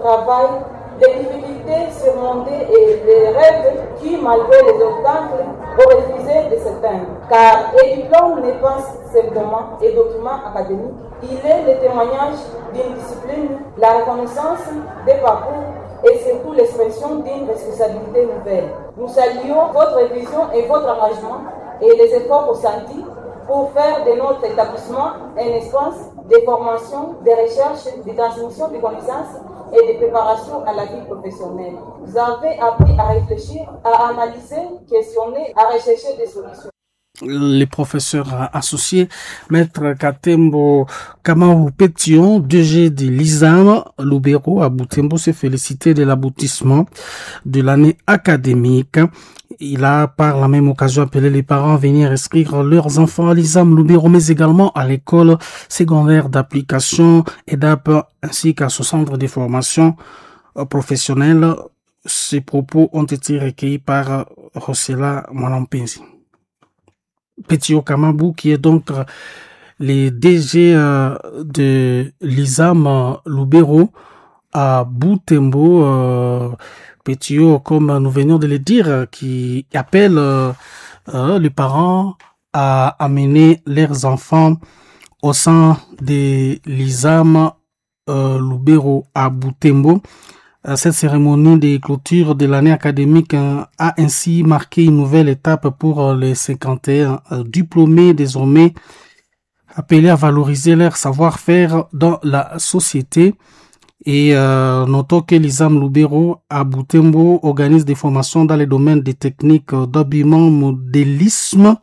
travail, les difficultés surmontées et les rêves qui, malgré les obstacles, ont refusé de s'éteindre. Car le diplôme n'est pas simplement un document académique, il est le témoignage d'une discipline, la reconnaissance des parcours et surtout l'expression d'une responsabilité nouvelle. Nous saluons votre vision et votre engagement et les efforts consentis pour faire de notre établissement un espace de formation, de recherche, de transmission de connaissances et de préparation à la vie professionnelle. Vous avez appris à réfléchir, à analyser, questionner, à rechercher des solutions. Les professeurs associés, Maître Katembo Kamaru Pétion, DG de l'ISAM, Lubero à Butembo, s'est félicité de l'aboutissement de l'année académique. Il a par la même occasion appelé les parents à venir inscrire leurs enfants à l'ISAM Lubero, mais également à l'école secondaire d'application EDAP ainsi qu'à ce centre de formation professionnelle. Ces propos ont été recueillis par Rosela Mwanampenzi. Pétio Kamabou, qui est donc les DG de l'ISAM Lubero à Butembo. Pétio, comme nous venons de le dire, qui appelle les parents à amener leurs enfants au sein de l'ISAM Lubero à Butembo. Cette cérémonie de clôture de l'année académique a ainsi marqué une nouvelle étape pour les 51 diplômés désormais appelés à valoriser leur savoir-faire dans la société. Et notons que l'ISAM Lubero à Butembo organise des formations dans les domaines des techniques d'habillement, modélisme,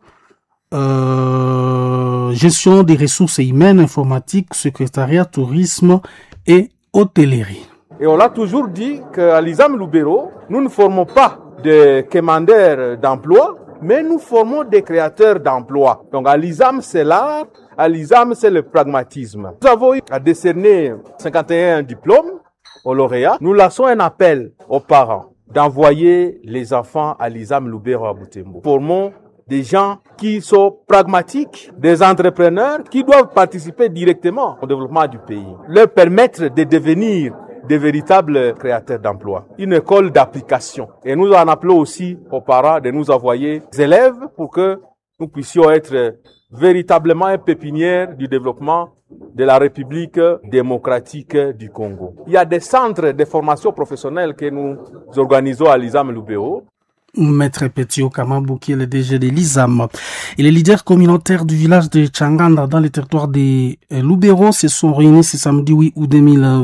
gestion des ressources humaines, informatique, secrétariat, tourisme et hôtellerie. Et on l'a toujours dit qu'à l'ISAM Lubero, nous ne formons pas des commandeurs d'emploi, mais nous formons des créateurs d'emplois. Donc à l'ISAM, c'est l'art, à l'ISAM, c'est le pragmatisme. Nous avons eu à décerner 51 diplômes aux lauréats. Nous lançons un appel aux parents d'envoyer les enfants à l'ISAM Lubero à Butembo. Formons des gens qui sont pragmatiques, des entrepreneurs qui doivent participer directement au développement du pays. Leur permettre de devenir des véritables créateurs d'emplois. Une école d'application. Et nous en appelons aussi aux parents de nous envoyer des élèves pour que nous puissions être véritablement un pépinière du développement de la République démocratique du Congo. Il y a des centres de formation professionnelle que nous organisons à l'ISAM Lubero. Maître Pétio Kamabou, qui est le DG de l'ISAM. Et les leaders communautaires du village de Tchanganda dans le territoire de Lubero se sont réunis ce samedi 8 août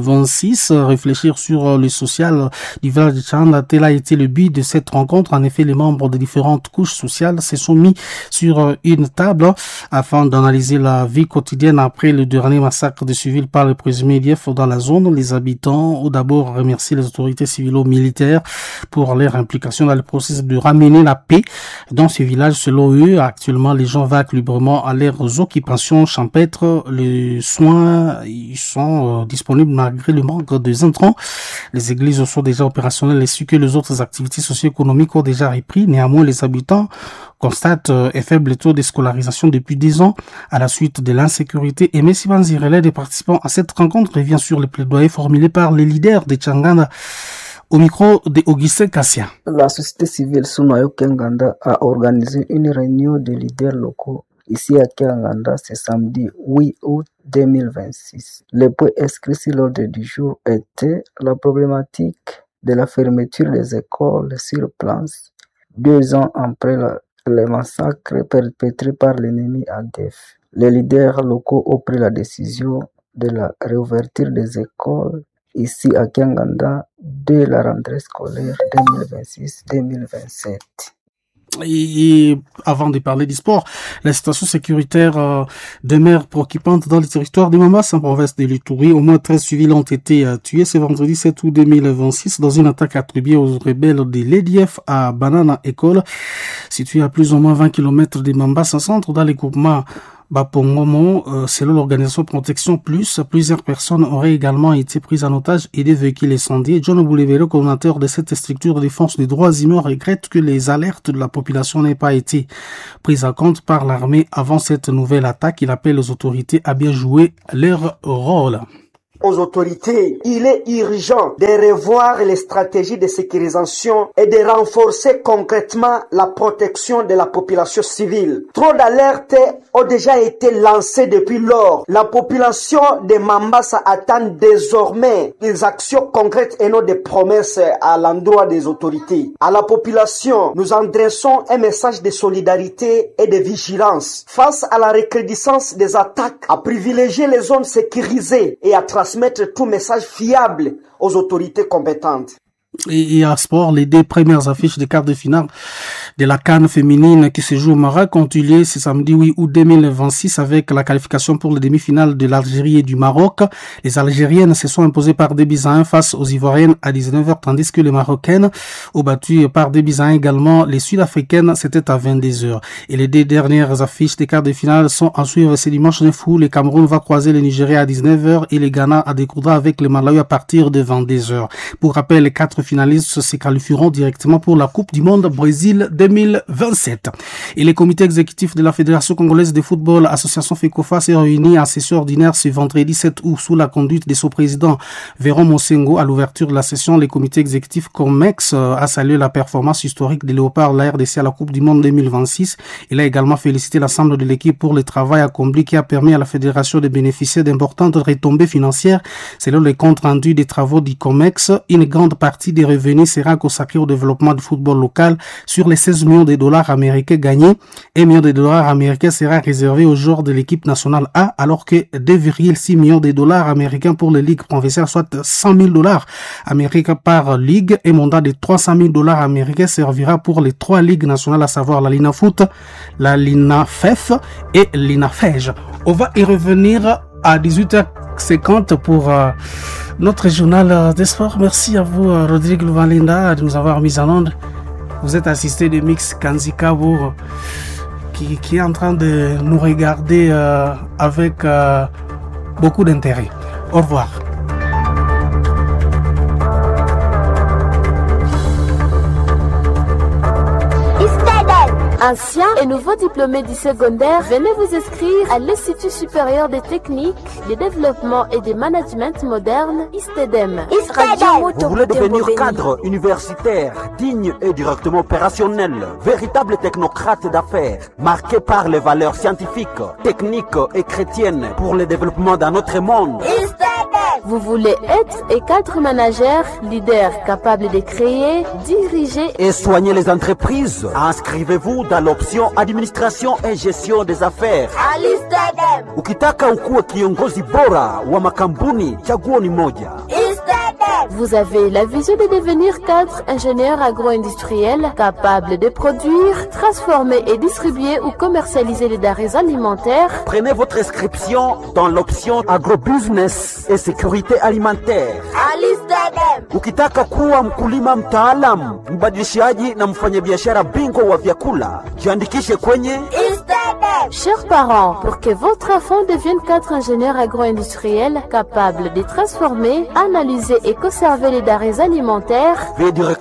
2026, réfléchir sur le social du village de Tchanganda. Tel a été le but de cette rencontre. En effet, les membres de différentes couches sociales se sont mis sur une table afin d'analyser la vie quotidienne après le dernier massacre de civils par le présumé IDF dans la zone. Les habitants ont d'abord remercié les autorités civilo-militaires pour leur implication dans le processus de ramener la paix dans ce village. Selon eux, actuellement, les gens vaquent librement à leurs occupations champêtres. Les soins ils sont disponibles malgré le manque de intrants. Les églises sont déjà opérationnelles ainsi que les autres activités socio-économiques ont déjà repris. Néanmoins, les habitants constatent un faible taux de scolarisation depuis 10 ans à la suite de l'insécurité. Et Messi Banzirele, des participants à cette rencontre, revient sur les plaidoyers formulés par les leaders de Tchanganda. Au micro de Augustin Kassia. La société civile sous Noyau Kenganda a organisé une réunion de leaders locaux ici à Kenganda ce samedi 8 août 2026. Le point inscrit sur l'ordre du jour était la problématique de la fermeture des écoles sur place 2 ans après les massacres perpétrés par l'ennemi ADF. Les leaders locaux ont pris la décision de la réouverture des écoles ici à Kenganda dès la rentrée scolaire 2026-2027. Et avant de parler du sport, la situation sécuritaire demeure préoccupante dans le territoire de Mambasa, en province de l'Ituri. Au moins 13 civils ont été tués ce vendredi 7 août 2026 dans une attaque attribuée aux rebelles de l'EDF à Banana École, située à plus ou moins 20 km de Mambasa centre dans les groupements Bapongomo. Selon l'organisation Protection Plus, plusieurs personnes auraient également été prises en otage et des véhicules incendiés. John Boulevero, coordinateur de cette structure de défense des droits humains, regrette que les alertes de la population n'aient pas été prises en compte par l'armée avant cette nouvelle attaque. Il appelle les autorités à bien jouer leur rôle. aux autorités. Il est urgent de revoir les stratégies de sécurisation et de renforcer concrètement la protection de la population civile. Trop d'alertes ont déjà été lancées depuis lors. La population de Mambasa attend désormais des actions concrètes et non des promesses à l'endroit des autorités. À la population, nous adressons un message de solidarité et de vigilance face à la recrudescence des attaques, à privilégier les zones sécurisées et à transmettre tout message fiable aux autorités compétentes. Et à sport, les 2 premières affiches de quart de finale de la CAN féminine qui se joue au Maroc ont eu lieu ce samedi 8 août 2026 avec la qualification pour les demi-finales de l'Algérie et du Maroc. Les Algériennes se sont imposées par 2-1 face aux Ivoiriennes à 19h, tandis que les Marocaines ont battu par 2-1 également les Sud-Africaines, c'était à 22h. Et les 2 dernières affiches des quarts de finale sont à suivre ce dimanche 9 août. Le Cameroun va croiser le Nigeria à 19h et le Ghana à découdra avec le Malawi à partir de 22h. Pour rappel, les 4 finalistes se qualifieront directement pour la Coupe du Monde Brésil 2027. Et le comité exécutif de la Fédération congolaise de football, association FECOFA, s'est réuni à session ordinaire ce vendredi 7 août sous la conduite de son président Véron Mosengo. À l'ouverture de la session, le comité exécutif COMEX a salué la performance historique des Léopards de la RDC à la Coupe du Monde 2026. Il a également félicité l'ensemble de l'équipe pour le travail accompli qui a permis à la fédération de bénéficier d'importantes retombées financières. Selon les comptes rendus des travaux du COMEX, une grande partie des revenus sera consacrée au développement du football local. Sur les 16 millions de dollars américains gagnés, 1 million de dollars américains sera réservé aux joueurs de l'équipe nationale A, alors que 2,6 millions de dollars américains pour les ligues provinciales, soit 100 000 dollars américains par ligue. Un mandat de 300 000 dollars américains servira pour les 3 ligues nationales, à savoir la Lina Foot, la Lina FEF et Lina FEJ. On va y revenir à 18h50 pour notre journal des sports. Merci à vous, Rodrigue Luvalinda, de nous avoir mis en onde. Vous êtes assisté de Mix Kanzikabo qui est en train de nous regarder avec beaucoup d'intérêt. Au revoir. Anciens et nouveaux diplômés du secondaire, venez vous inscrire à l'Institut supérieur des techniques, de développement et de management moderne, ISTEDEM. Vous voulez devenir cadre universitaire, digne et directement opérationnel, véritable technocrate d'affaires, marqué par les valeurs scientifiques, techniques et chrétiennes pour le développement d'un autre monde. Vous voulez être et cadre manager, leader capable de créer, diriger et soigner les entreprises. Inscrivez-vous dans l'option administration et gestion des affaires. Ukitaka ukuwe kiongozi bora wa makampuni, chaguo ni moja. Vous avez la vision de devenir cadre ingénieur agro-industriel capable de produire, transformer et distribuer ou commercialiser les denrées alimentaires. Prenez votre inscription dans l'option agrobusiness et sécurité alimentaire. Ukitaka kuwa mkulima mtaalamu, mbadilishaji na mfanyabiashara bingwa wa vyakula, jiandikishe kwenye Chers parents, pour que votre enfant devienne cadre ingénieur agro-industriel capable de transformer, analyser et conserver les denrées alimentaires,